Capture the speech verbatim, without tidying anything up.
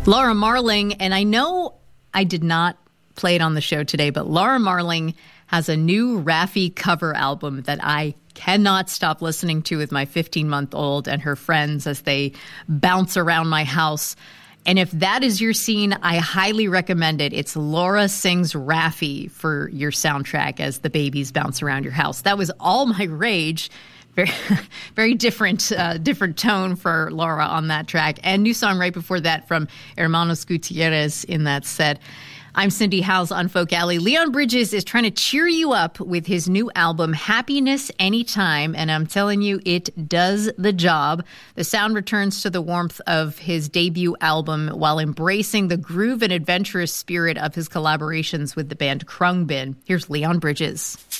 Laura Marling, and I know I did not play it on the show today, but Laura Marling has a new Raffi cover album that I cannot stop listening to with my fifteen-month-old and her friends as they bounce around my house. And if that is your scene, I highly recommend it. It's Laura Sings Raffi for your soundtrack as the babies bounce around your house. That was All My Rage. Very, very different, uh, different tone for Laura on that track. And new song right before that from Hermanos Gutierrez in that set. I'm Cindy Howes on Folk Alley. Leon Bridges is trying to cheer you up with his new album, Happiness Anytime, and I'm telling you, it does the job. The sound returns to the warmth of his debut album while embracing the groove and adventurous spirit of his collaborations with the band Khruangbin. Here's Leon Bridges.